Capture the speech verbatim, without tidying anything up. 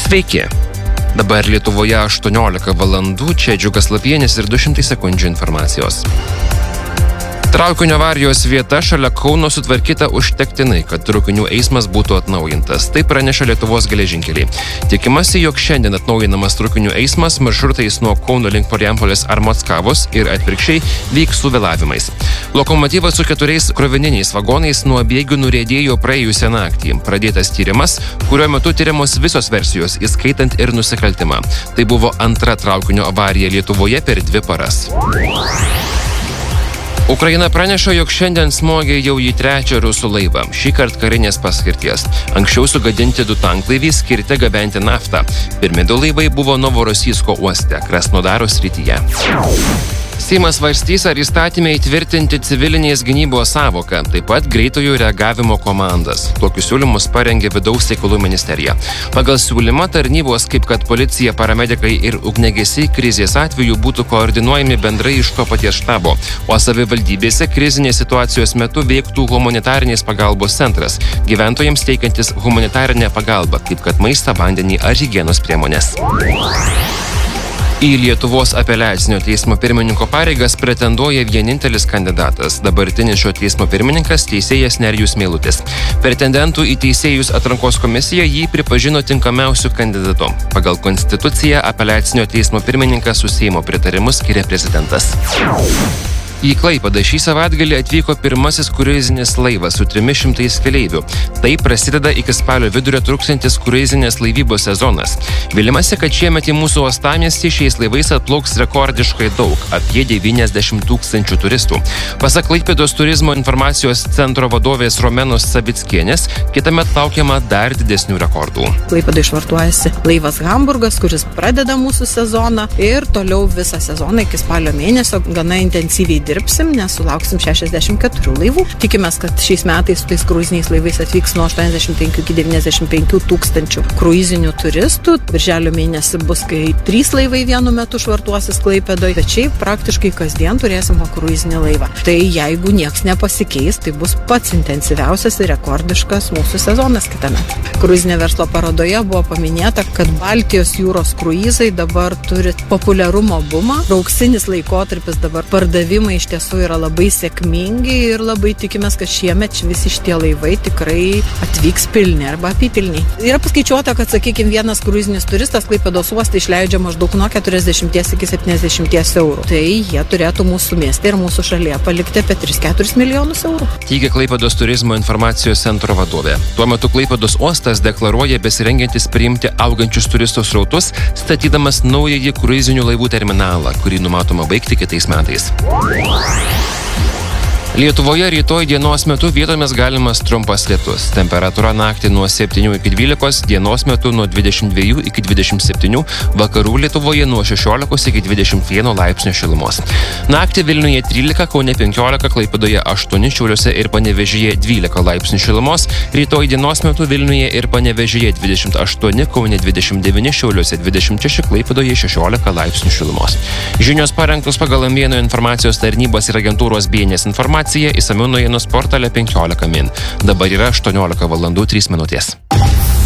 Sveiki. Dabar Lietuvoje aštuoniolika valandų, čia Džiugas Lapienis ir du šimtai sekundžių informacijos. Traukinio avarijos vieta šalia Kauno sutvarkyta užtektinai, kad traukinių eismas būtų atnaujintas. Tai praneša Lietuvos geležinkeliai. Tikimasi, jog šiandien atnaujinamas traukinių eismas maršrutais nuo Kauno link Marijampolės ar Mockavos ir atvirkščiai vyks su vėlavimais. Lokomotyvas su keturiais krovininiais vagonais nuo bėgių nuriedėjo praėjusią naktį. Pradėtas tyrimas, kurio metu tyriamos visos versijos, įskaitant ir nusikaltimą. Tai buvo antra traukinio avarija Lietuvoje per dvi paras. Ukraina praneša, jog šiandien smogė jau į trečią rusų laivą, šįkart karinės paskirties. Anksčiau sugadinti du tanklaiviai skirti gabenti naftą. Pirmi du laivai buvo Novorosijsko uoste, Krasnodaro srityje. Seimas svarstys, ar įstatymė įtvirtinti civilinės gynybos sąvoką, taip pat greitojo reagavimo komandas. Tokius siūlymus parengė Vidaus reikalų ministerija. Pagal siūlymą tarnybos, kaip kad policija, paramedikai ir ugniagesiai krizės atveju būtų koordinuojami bendrai iš to paties štabo, o savivaldybėse krizinės situacijos metu veiktų humanitarinės pagalbos centras, gyventojams teikiantis humanitarinę pagalbą, kaip kad maistą, vandenį ar higienos priemonės. Į Lietuvos apeliacinio teismo pirmininko pareigas pretenduoja vienintelis kandidatas, dabartinis šio teismo pirmininkas teisėjas Nerijus Meilutis. Pretendentų į teisėjus atrankos komisija jį pripažino tinkamiausiu kandidatu. Pagal konstituciją apeliacinio teismo pirmininką su Seimo pritarimu skiria prezidentas. Į Klaipėdą šį savaitgalį atvyko pirmasis kruizinis laivas su trimis šimtais keleivių. Tai prasideda iki spalio vidurio truksiantis kruizinės laivybos sezonas. Vilimasi, kad šiemet į mūsų uostamiestį šiais laivais atplauks rekordiškai daug – apie devyniasdešimt tūkstančių turistų. Pasak Klaipėdos turizmo informacijos centro vadovės Romenos Savickienės, kitąmet laukiama dar didesnių rekordų. Klaipėdai švartuojasi laivas Hamburgas, kuris pradeda mūsų sezoną ir toliau visą sezoną iki spalio mėnesio gana intensyviai dirbsim, nes sulauksim šešiasdešimt keturių laivų. Tikimės, kad šiais metais su tais kruiziniais laivais atvyks nuo aštuoniasdešimt penkių iki devyniasdešimt penkių tūkstančių kruizinių turistų. Birželio mėnesį bus, kai trys laivai vienu metu švartuosis Klaipėdoje, bet šiaip praktiškai kasdien turėsim kruizinį laivą. Tai jeigu nieks nepasikeis, tai bus pats intensyviausias ir rekordiškas mūsų sezonas kitąmet. Kruizinė verslo parodoje buvo paminėta, kad Baltijos jūros kruizai dabar turi populiarumo bumą. Auksinis laikotarpis dabar pardavimai iš tiesų yra labai sėkmingi ir labai tikimės, kad šiemet visi šitie laivai tikrai atvyks pilni arba apipilniai. Yra paskaičiuota, kad, sakykime, vienas kruizinis turistas Klaipėdos uoste išleidžia maždaug nuo keturiasdešimt iki septyniasdešimt eurų. Tai jie turėtų mūsų mieste ir mūsų šalyje palikti apie tris keturis milijonus eurų. Teigia Klaipėdos turizmo informacijos centro vadovė. Tuo metu Klaipėdos uostas deklaruoja besirengiantis priimti augančius turistų srautus, statydamas naująjį kruizinių laivų terminalą, kurį numatoma baigti kitais metais. Lietuvoje rytoj dienos metu vietomis galimas trumpas lietus. Temperatūra naktį nuo septynių iki dvylikos, dienos metu nuo dvidešimt dviejų iki dvidešimt septynių, vakarų Lietuvoje nuo šešiolikos iki dvidešimt vieno laipsnio šilumos. Naktį Vilniuje trylika, Kaune penkiolika, Klaipėdoje aštuoni, Šiauliuose ir Panevėžyje dvylika laipsnių šilumos. Rytoj dienos metu Vilniuje ir Panevėžyje dvidešimt aštuoni, Kaune dvidešimt devyni, Šiauliuose dvidešimt šeši, Klaipėdoje šešiolika laipsnių šilumos. Žinios parengtos pagal Amvieno informacijos tarnybos ir agentūros B N S informaciją. Įsamiau naujienų portale penkiolika min. Dabar yra aštuoniolika valandų trys minutės.